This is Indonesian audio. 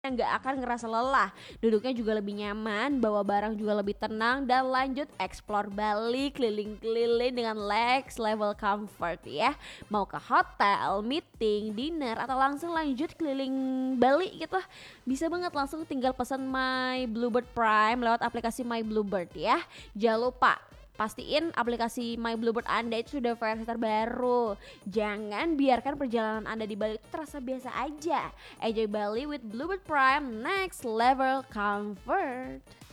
yang nggak akan ngerasa lelah. Duduknya juga lebih nyaman, bawa barang juga lebih tenang, dan lanjut explore Bali keliling-keliling dengan next level comfort ya. Mau ke hotel, meeting, dinner, atau langsung lanjut keliling Bali gitu, bisa banget langsung tinggal pesan My Bluebird Prime lewat aplikasi My Bluebird ya. Jangan lupa pastiin aplikasi My Bluebird Anda itu sudah versi terbaru. Jangan biarkan perjalanan Anda di Bali itu terasa biasa aja. Enjoy Bali with Bluebird Prime, next level comfort.